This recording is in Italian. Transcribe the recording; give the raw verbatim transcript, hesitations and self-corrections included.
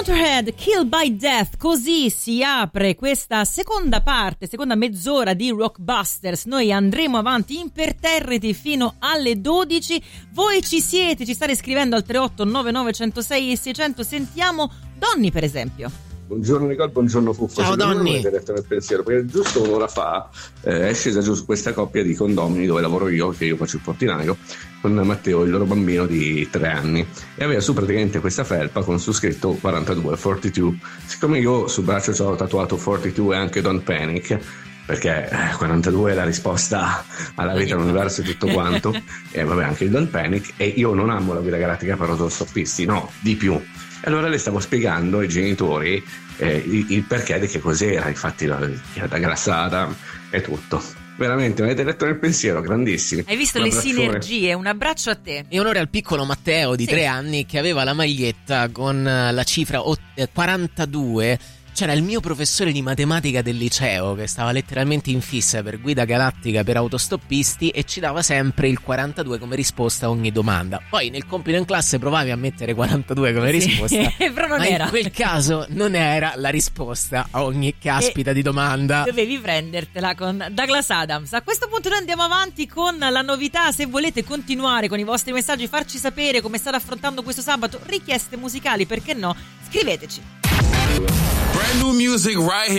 Motorhead, Kill by Death. Così si apre questa seconda parte, seconda mezz'ora di Rockbusters. Noi andremo avanti imperterriti fino alle dodici. Voi ci siete, ci state scrivendo al tre otto nove nove uno zero sei e seicento. Sentiamo Donny, per esempio. Buongiorno Nicole, buongiorno Fuffa. Ciao Donny. Mi detto nel pensiero, perché giusto un'ora fa eh, è scesa giù su questa coppia di condomini dove lavoro io, che io faccio il portinaio, con Matteo, il loro bambino di tre anni, e aveva su praticamente questa felpa con su scritto quarantadue, quarantadue. Siccome io sul braccio ci ho tatuato quarantadue e anche Don't Panic, perché eh, quarantadue è la risposta alla vita, all'universo e tutto quanto, e vabbè anche il Don't Panic, e io non amo la guida galattica per autostoppisti, no, di più. E allora le stavo spiegando ai genitori eh, il, il perché di che cos'era, infatti la, la grassata e tutto. Veramente, mi avete letto nel pensiero, grandissimi. Hai visto un le abbraccione. sinergie, un abbraccio a te. E onore al piccolo Matteo di Sì. tre anni che aveva la maglietta con la cifra quarantadue. C'era il mio professore di matematica del liceo che stava letteralmente in fissa per guida galattica per autostoppisti e ci dava sempre il quarantadue come risposta a ogni domanda. Poi nel compito in classe provavi a mettere quarantadue come Sì. risposta, Però non ma era. in quel caso non era la risposta a ogni caspita di domanda. Dovevi prendertela con Douglas Adams. A questo punto noi andiamo avanti con la novità. Se volete continuare con i vostri messaggi, farci sapere come state affrontando questo sabato, richieste musicali, perché no, scriveteci. Brand new music right here.